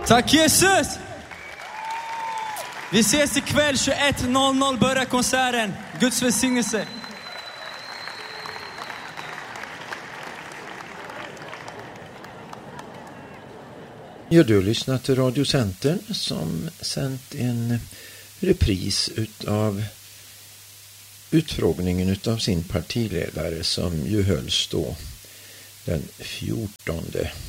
Tack Jesus! Vi ses ikväll 21.00 börjar konserten. Guds välsignelse. Ja, du har lyssnat till Radio Centern som sänt en repris utav utfrågningen utav sin partiledare som ju hölls då den 14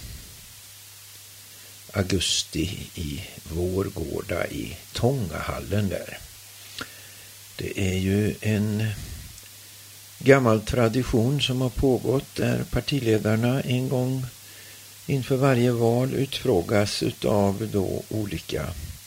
augusti i Vårgårda i Tångahallen där. Det är ju en gammal tradition som har pågått där partiledarna en gång inför varje val utfrågas utav då olika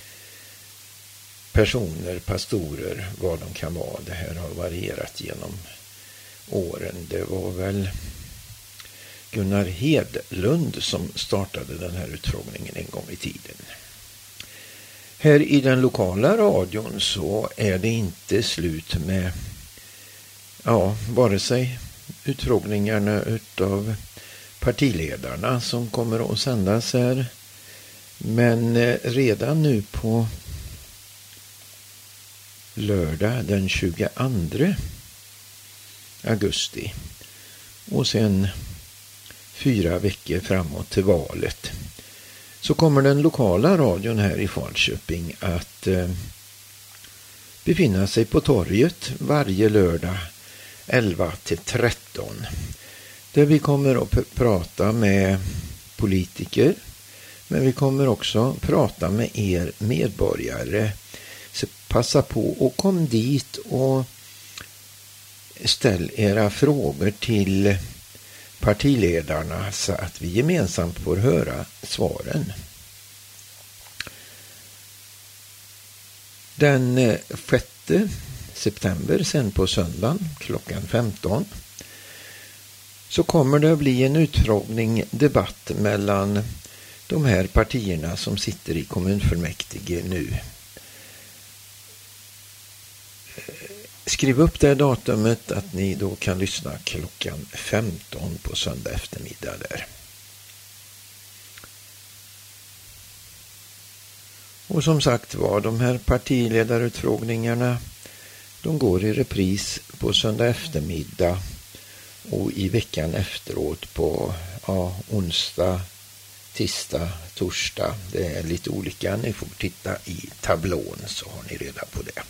personer, pastorer, vad de kan vara. Det här har varierat genom åren. Det var väl Gunnar Hedlund som startade den här utfrågningen en gång i tiden. Här i den lokala radion så är det inte slut med vare sig utfrågningarna utav partiledarna som kommer att sändas här, men redan nu på lördag den 22 augusti och sen 4 veckor framåt till valet så kommer den lokala radion här i Falköping att befinna sig på torget varje lördag 11-13 där vi kommer att prata med politiker, men vi kommer också prata med er medborgare. Så passa på och kom dit och ställ era frågor till partiledarna så att vi gemensamt får höra svaren. Den 6 september, sen på söndagen klockan 15, så kommer det att bli en utfrågning, debatt mellan de här partierna som sitter i kommunfullmäktige nu. Skriv upp det datumet att ni då kan lyssna klockan 15 på söndag eftermiddag där. Och som sagt var, de här partiledarutfrågningarna, de går i repris på söndag eftermiddag och i veckan efteråt på onsdag, tisdag, torsdag. Det är lite olika. Ni får titta i tablån så har ni reda på det.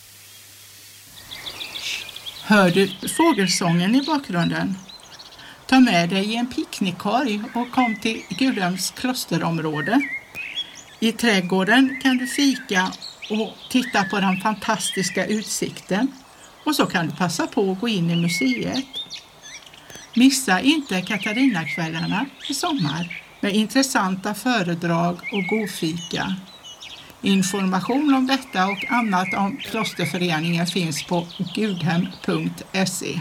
Hör du fågelsången i bakgrunden? Ta med dig en picknickkorg och kom till Gudhems klosterområde. I trädgården kan du fika och titta på den fantastiska utsikten. Och så kan du passa på att gå in i museet. Missa inte Katarinakvällarna i sommar med intressanta föredrag och god fika. Information om detta och annat om klosterföreningen finns på gudhem.se.